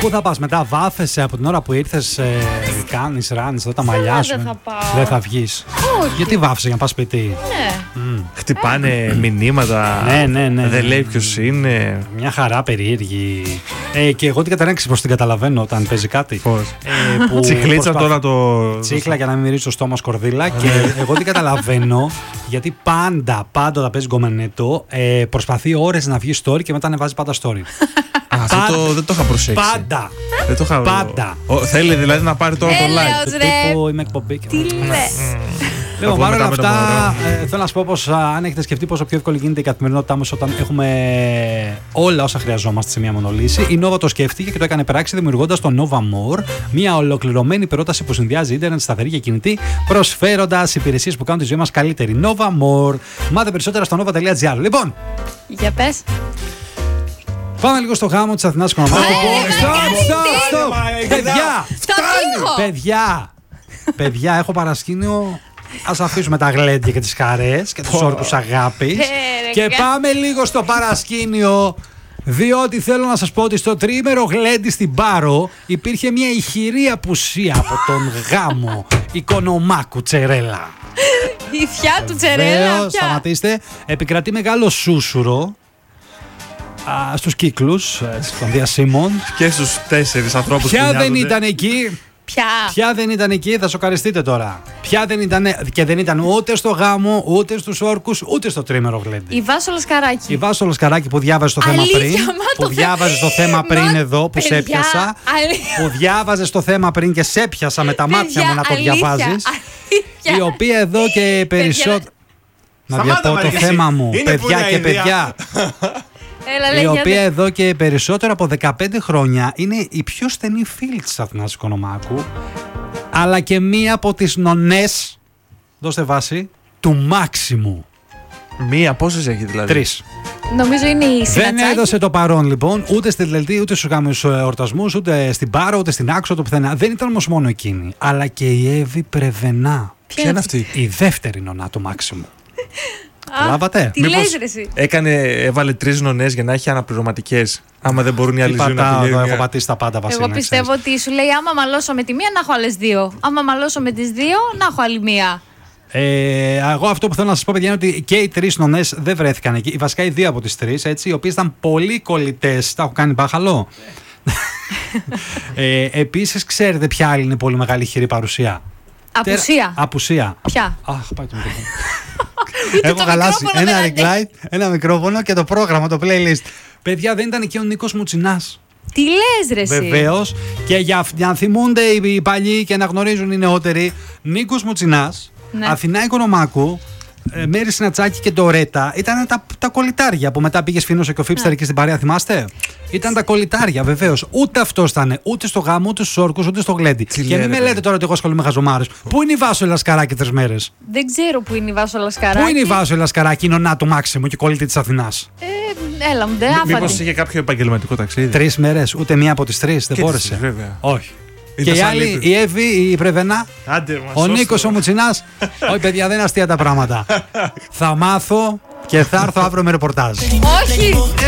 Πού θα πας μετά, βάφεσαι από την ώρα που ήρθες, κάνεις, ράνεις εδώ τα μαλλιά σου? Δεν θα πάω. Δεν θα βγεις. Όχι. Γιατί βάφεσαι για να πας σπίτι? Ναι. Χτυπάνε μηνύματα. Ναι. Δεν λέει ποιος είναι. Μια χαρά περίεργη. Και εγώ την καταρρέξη πως την καταλαβαίνω όταν παίζει κάτι. Πώς? Που Τσιχλίτσα τώρα το. Τσίχλα για να μην μυρίζει το στόμα σκορδίλα. Και εγώ την καταλαβαίνω γιατί πάντα όταν παίζει γκομενέτο προσπαθεί ώρες να βγει story και μετά ανεβάζει πάντα story. Αυτό δεν το είχα προσέξει. Πάντα. Δεν το είχα... Πάντα. Θέλει δηλαδή να πάρει τώρα το like. Του τύπου είμαι εκπομπή. Τι λες? Λοιπόν, παρ' όλα αυτά, θέλω να σου πω πως αν έχετε σκεφτεί πόσο πιο εύκολη γίνεται η καθημερινότητά μας όταν έχουμε όλα όσα χρειαζόμαστε σε μία μονολύση, η Nova το σκέφτηκε και το έκανε πράξη δημιουργώντας το Nova More, μια ολοκληρωμένη πρόταση που συνδυάζει ίντερνετ, σταθερή και κινητή, προσφέροντας υπηρεσίες που κάνουν τη ζωή μας καλύτερη. Nova More. Μάθε περισσότερα στο nova.gr. Λοιπόν, Για πες. πάμε λίγο στο γάμο της Αθηνάς Οικονομάκου. Παιδιά, έχω παρασκήνιο. Ας αφήσουμε τα γλέντια και τις χαρές και τους όρκους αγάπης και πάμε λίγο στο παρασκήνιο, διότι θέλω να σας πω ότι στο τριήμερο γλέντι στην Πάρο υπήρχε μια ηχηρή απουσία από τον γάμο Οικονομάκου Τσερέλα. Η θιά του Τσερέλα. Σταματήστε. Επικρατεί μεγάλο σούσουρο στους κύκλους των διασύμων Και στους 4 ανθρώπους που Ποια δεν νοιάζονται. ήταν εκεί? Ποια? Δεν ήταν εκεί, θα σοκαριστείτε τώρα. Ποια δεν ήταν, και δεν ήταν ούτε στο γάμο, ούτε στους όρκους, ούτε στο τρίμερο γλέντι. Η Βάσο Λασκαράκη. Η Βάσο Λασκαράκη που διάβαζε το θέμα Αλήθεια, πριν. μα Που το διάβαζε το θέμα πριν εδώ, που σε παιδιά, έπιασα. Που διάβαζε το θέμα πριν και σε έπιασα με τα μάτια μου να το διαβάζεις. Η οποία εδώ και περισσότερο. Να διαπώ το θέμα μου, παιδιά και παιδιά. Έλα, Η οποία εδώ και περισσότερο από 15 χρόνια είναι η πιο στενή φίλη της Αθηνάς Οικονομάκου, αλλά και μία από τις νονές, δώστε βάση, του Μάξιμου. Μία, πόσες έχει δηλαδή? 3. Νομίζω είναι η Δεν Συνατσάκη. έδωσε το παρόν λοιπόν ούτε στη Δελτή, ούτε στους γάμους εορτασμούς, ούτε στην Πάρο, ούτε στην Άξο, ούτε πουθενά. Δεν ήταν όμως μόνο εκείνη, αλλά και η Εύη Πρεβενά. Ποια είναι αυτή? Η δεύτερη νονά του Μάξιμου. Καταλάβατε? Τι λες ρε εσύ? Έβαλε 3 νονές για να έχει αναπληρωματικές. Άμα δεν μπορούν οι άλλοι δύο να Πατάω, πηγαίνουν. έχω πατήσει τα πάντα, Βασίλη. Εγώ πιστεύω ότι σου λέει άμα μαλώσω με τη μία να έχω άλλες 2. Άμα μαλώσω με τις 2 να έχω άλλη μία. Εγώ αυτό που θέλω να σας πω, παιδιά, είναι ότι και οι 3 νονές δεν βρέθηκαν εκεί. Βασικά οι 2 από τις 3, έτσι, οι οποίες ήταν πολύ κολλητές. Τα έχω κάνει μπάχαλο. Επίσης, ξέρετε ποια άλλη είναι πολύ μεγάλη χειρή παρουσία? Απουσία. Απουσία. Ποια? Αχ, πάει το μικρόφωνο. Ούτε Έχω το χαλάσει μικρόφωνο ένα δεν αντέχει. ring light, ένα μικρόφωνο και το πρόγραμμα, το playlist. Παιδιά, δεν ήταν εκεί ο Νίκος Μουτσινάς? Τι λες ρε εσύ? Βεβαίως. Και για να θυμούνται οι παλιοί και να γνωρίζουν οι νεότεροι, Νίκος Μουτσινάς, Ναι. Αθηνά Οικονομάκου, Μέρη Συνατσάκη και Ντορέτα ήταν τα κολλητάρια που μετά πήγε σφήνωσε και ο Φίπστερ εκεί στην παρέα, θυμάστε? Ήταν τα κολλητάρια, βεβαίως. Ούτε αυτό ήταν, ούτε στο γάμο, ούτε στους όρκους, ούτε στο γλέντι. Και μην με λέτε τώρα ότι εγώ ασχολούμαι με χαζομάρες. Πού είναι η Βάσο Λασκαράκη 3 μέρες? Δεν ξέρω που είναι η Βάσο Λασκαράκη. Πού είναι η Βάσο Λασκαράκη, η νονά του Μάξιμου και κολλητή της Αθηνάς? Έλα μου, δεν Μήπως άφατη. είχε κάποιο επαγγελματικό ταξίδι? 3 μέρες, ούτε μία από τις 3 δεν Και μπόρεσε. τις, βέβαια. Όχι. Ήταν Και η σαν άλλη, λύπη. η Εύη, η Πρεβενά, Άντε, μας ο σώστε. Νίκος ο Μουτσινάς. Όχι, παιδιά, δεν είναι αστεία τα πράγματα. Θα μάθω και θα έρθω αύριο με ρεπορτάζ. Όχι!